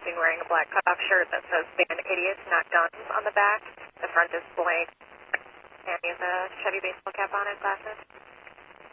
seen wearing a black cutoff shirt that says "Ban Idiots, Not Guns" on the back. The front is blank. And he has a Chevy baseball cap on and glasses.